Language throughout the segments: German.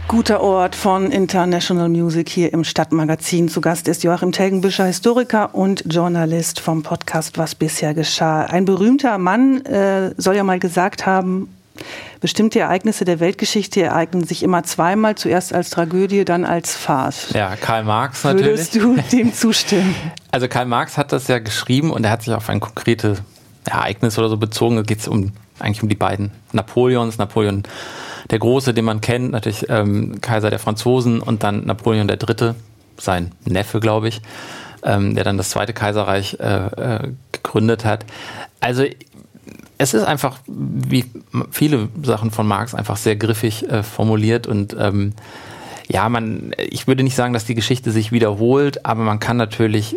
Guter Ort von International Music hier im Stadtmagazin. Zu Gast ist Joachim Telgenbüscher, Historiker und Journalist vom Podcast Was bisher geschah. Ein berühmter Mann soll ja mal gesagt haben, bestimmte Ereignisse der Weltgeschichte ereignen sich immer zweimal, zuerst als Tragödie, dann als Farce. Ja, Karl Marx natürlich. Würdest du dem zustimmen? Also Karl Marx hat das ja geschrieben und er hat sich auf ein konkretes Ereignis oder so bezogen. Da geht es eigentlich um die beiden Napoleons. Napoleon der Große, den man kennt, natürlich Kaiser der Franzosen, und dann Napoleon der Dritte, sein Neffe, glaube ich, der dann das Zweite Kaiserreich gegründet hat. Also es ist einfach, wie viele Sachen von Marx, einfach sehr griffig formuliert und ich würde nicht sagen, dass die Geschichte sich wiederholt, aber man kann natürlich,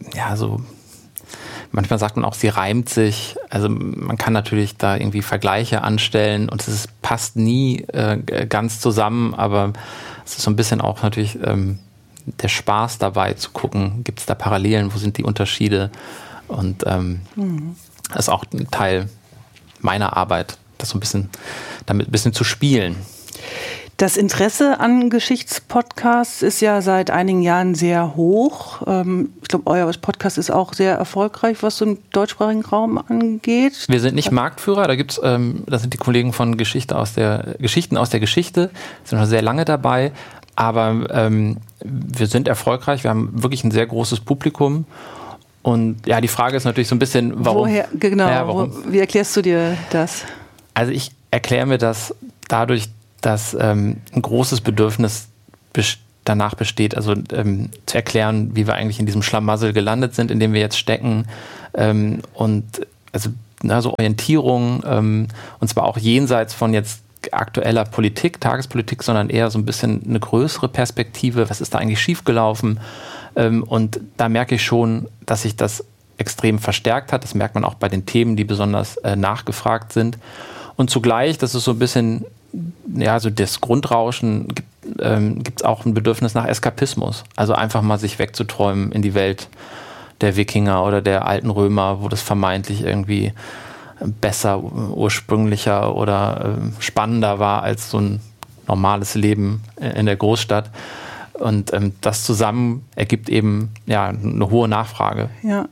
manchmal sagt man auch, sie reimt sich. Also man kann natürlich da irgendwie Vergleiche anstellen und es passt nie ganz zusammen, aber es ist so ein bisschen auch natürlich der Spaß dabei zu gucken, gibt es da Parallelen, wo sind die Unterschiede, und das ist auch ein Teil meiner Arbeit, das so damit ein bisschen zu spielen. Das Interesse an Geschichtspodcasts ist ja seit einigen Jahren sehr hoch. Ich glaube, euer Podcast ist auch sehr erfolgreich, was so im deutschsprachigen Raum angeht. Wir sind nicht Marktführer, das sind die Kollegen von Geschichten aus der Geschichte, sind schon sehr lange dabei, aber wir sind erfolgreich, wir haben wirklich ein sehr großes Publikum. Und ja, die Frage ist natürlich so ein bisschen, warum? Wie erklärst du dir das? Also ich erkläre mir das dadurch, dass ein großes Bedürfnis danach besteht, also zu erklären, wie wir eigentlich in diesem Schlamassel gelandet sind, in dem wir jetzt stecken, und so Orientierung, und zwar auch jenseits von jetzt aktueller Politik, Tagespolitik, sondern eher so ein bisschen eine größere Perspektive, was ist da eigentlich schiefgelaufen, und da merke ich schon, dass sich das extrem verstärkt hat, das merkt man auch bei den Themen, die besonders nachgefragt sind, und zugleich, das ist so ein bisschen so das Grundrauschen, gibt es auch ein Bedürfnis nach Eskapismus. Also einfach mal sich wegzuträumen in die Welt der Wikinger oder der alten Römer, wo das vermeintlich irgendwie besser, ursprünglicher oder spannender war als so ein normales Leben in der Großstadt. Und das zusammen ergibt eben eine hohe Nachfrage. Ja.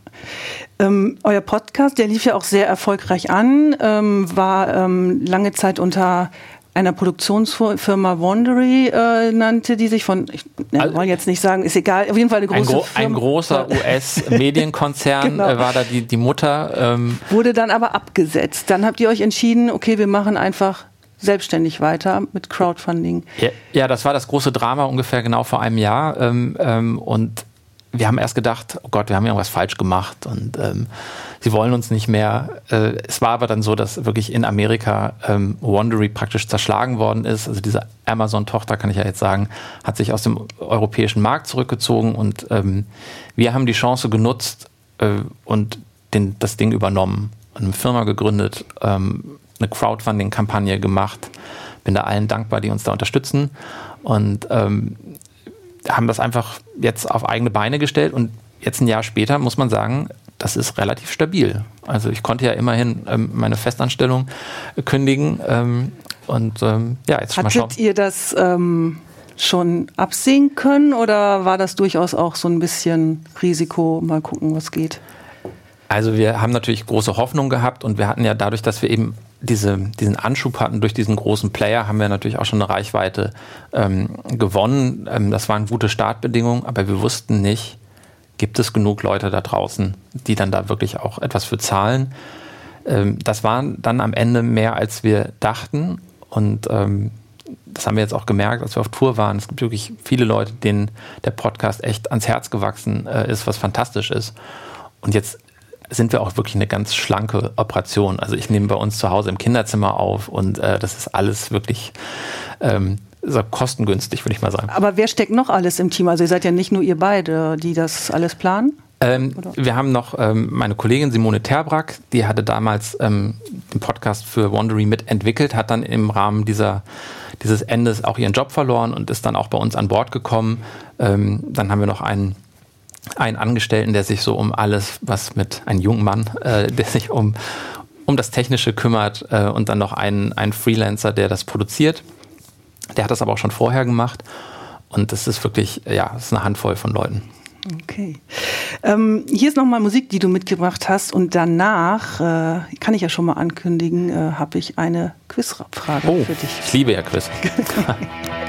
Euer Podcast, der lief ja auch sehr erfolgreich an, war lange Zeit unter einer Produktionsfirma Wondery, nannte die sich wir wollen jetzt nicht sagen, ist egal, auf jeden Fall eine große Firma. Ein großer US-Medienkonzern genau. War da die Mutter. Wurde dann aber abgesetzt. Dann habt ihr euch entschieden, okay, wir machen einfach selbstständig weiter mit Crowdfunding. Ja, das war das große Drama ungefähr genau vor einem Jahr. Und wir haben erst gedacht, oh Gott, wir haben irgendwas falsch gemacht und sie wollen uns nicht mehr. Es war aber dann so, dass wirklich in Amerika Wondery praktisch zerschlagen worden ist. Also diese Amazon-Tochter, kann ich ja jetzt sagen, hat sich aus dem europäischen Markt zurückgezogen und wir haben die Chance genutzt und das Ding übernommen und eine Firma gegründet, eine Crowdfunding-Kampagne gemacht. Bin da allen dankbar, die uns da unterstützen und haben das einfach jetzt auf eigene Beine gestellt und jetzt ein Jahr später muss man sagen, das ist relativ stabil. Also ich konnte ja immerhin meine Festanstellung kündigen jetzt mal schauen. Hattet ihr das schon absehen können oder war das durchaus auch so ein bisschen Risiko, mal gucken, was geht? Also wir haben natürlich große Hoffnung gehabt und wir hatten ja dadurch, dass wir eben diesen Anschub hatten durch diesen großen Player, haben wir natürlich auch schon eine Reichweite gewonnen. Das waren gute Startbedingungen, aber wir wussten nicht, gibt es genug Leute da draußen, die dann da wirklich auch etwas für zahlen. Das waren dann am Ende mehr, als wir dachten und das haben wir jetzt auch gemerkt, als wir auf Tour waren. Es gibt wirklich viele Leute, denen der Podcast echt ans Herz gewachsen ist, was fantastisch ist. Und jetzt sind wir auch wirklich eine ganz schlanke Operation. Also ich nehme bei uns zu Hause im Kinderzimmer auf und das ist alles wirklich so kostengünstig, würde ich mal sagen. Aber wer steckt noch alles im Team? Also ihr seid ja nicht nur ihr beide, die das alles planen? Wir haben noch meine Kollegin Simone Terbrack, die hatte damals den Podcast für Wondery mitentwickelt, hat dann im Rahmen dieses Endes auch ihren Job verloren und ist dann auch bei uns an Bord gekommen. Dann haben wir noch einen Angestellten, der sich so um alles, was mit einem jungen Mann, der sich um das Technische kümmert und dann noch einen Freelancer, der das produziert. Der hat das aber auch schon vorher gemacht. Und das ist wirklich, das ist eine Handvoll von Leuten. Okay. Hier ist nochmal Musik, die du mitgebracht hast. Und danach, kann ich ja schon mal ankündigen, habe ich eine Quizfrage für dich. Ich liebe ja Quiz.